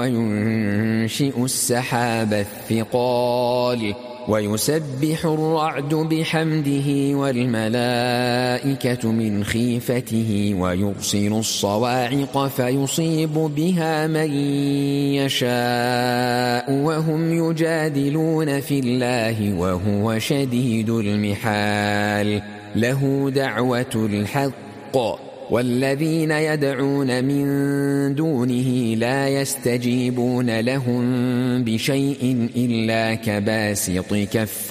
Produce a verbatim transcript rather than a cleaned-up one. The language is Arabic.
وينشئ السحاب الثقال ويسبح الرعد بحمده والملائكة من خيفته ويرسل الصواعق فيصيب بها من يشاء وهم يجادلون في الله وهو شديد المحال له دعوة الحق والذين يدعون من دونه لا يستجيبون لهم بشيء إلا كباسط كفيه